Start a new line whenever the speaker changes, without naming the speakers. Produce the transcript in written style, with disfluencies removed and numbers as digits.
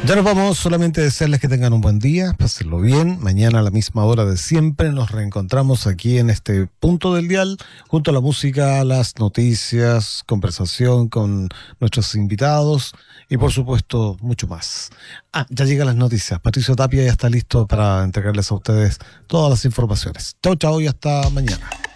Ya nos vamos, solamente desearles que tengan un buen día, pásenlo bien. Mañana a la misma hora de siempre nos reencontramos aquí en este punto del dial, junto a la música, las noticias, conversación con nuestros invitados y por supuesto mucho más. Ya llegan las noticias. Patricio Tapia ya está listo para entregarles a ustedes todas las informaciones. Chau, chau y hasta mañana.